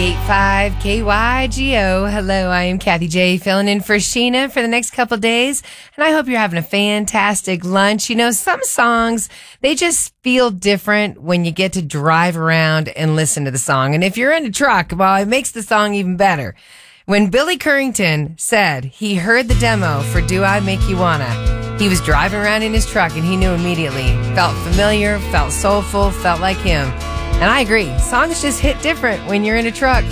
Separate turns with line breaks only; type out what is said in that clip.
98.5 KYGO. Hello, I am Kathy J, filling in for Sheena for the next couple days, and I hope you're having a fantastic lunch. You know, some songs, they just feel different when you get to drive around and listen to the song. And if you're in a truck, well, it makes the song even better. When Billy Currington said he heard the demo for Do I Make You Wanna, he was driving around in his truck and he knew immediately. Felt familiar, felt soulful, felt like him. And I agree. Songs just hit different when you're in a truck.